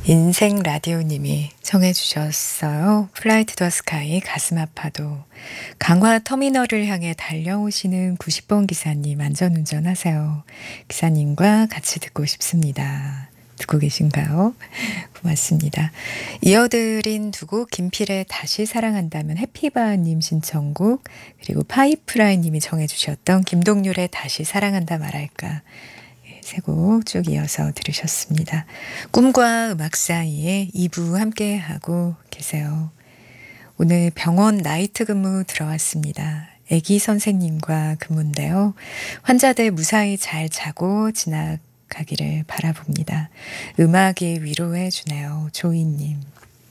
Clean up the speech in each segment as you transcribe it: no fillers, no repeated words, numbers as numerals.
인생 라디오님이 청해 주셨어요. 플라이 투 더 스카이 가슴 아파도. 강화 터미널을 향해 달려오시는 90번 기사님 안전운전하세요. 기사님과 같이 듣고 싶습니다. 듣고 계신가요? 고맙습니다. 이어드린 두 곡 김필의 다시 사랑한다면 해피바님 신청곡, 그리고 파이프라인님이 정해 주셨던 김동률의 다시 사랑한다 말할까, 세 곡 쭉 이어서 들으셨습니다. 꿈과 음악 사이에 2부 함께하고 계세요. 오늘 병원 나이트 근무 들어왔습니다. 애기 선생님과 근무인데요. 환자들 무사히 잘 자고 지나가기를 바라봅니다. 음악이 위로해 주네요. 조이님.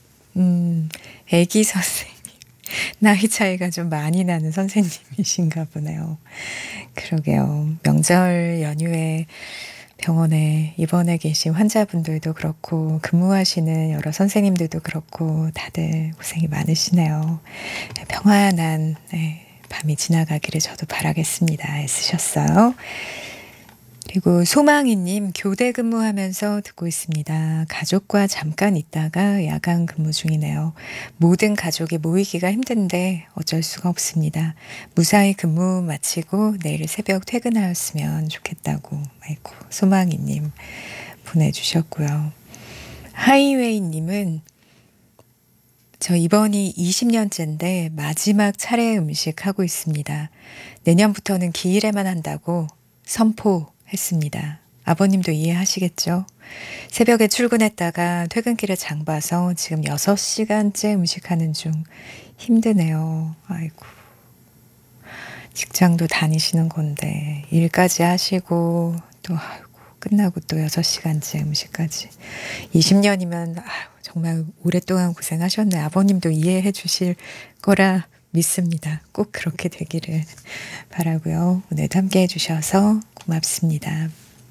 애기 선생님. 나이 차이가 좀 많이 나는 선생님이신가 보네요. 그러게요. 명절 연휴에 병원에 입원해 계신 환자분들도 그렇고 근무하시는 여러 선생님들도 그렇고 다들 고생이 많으시네요. 평안한 밤이 지나가기를 저도 바라겠습니다. 애쓰셨어요. 그리고 소망이님, 교대 근무하면서 듣고 있습니다. 가족과 잠깐 있다가 야간 근무 중이네요. 모든 가족이 모이기가 힘든데 어쩔 수가 없습니다. 무사히 근무 마치고 내일 새벽 퇴근하였으면 좋겠다고, 아이고, 소망이님 보내주셨고요. 하이웨이님은 저 이번이 20년째인데 마지막 차례 음식 하고 있습니다. 내년부터는 기일에만 한다고 선포했습니다. 아버님도 이해하시겠죠? 새벽에 출근했다가 퇴근길에 장 봐서 지금 6시간째 음식하는 중. 힘드네요. 아이고. 직장도 다니시는 건데 일까지 하시고 또 아이고, 끝나고 또 6시간째 음식까지. 20년이면 정말 오랫동안 고생하셨네. 아버님도 이해해 주실 거라 믿습니다. 꼭 그렇게 되기를 바라고요. 오늘도 함께 해주셔서 고맙습니다.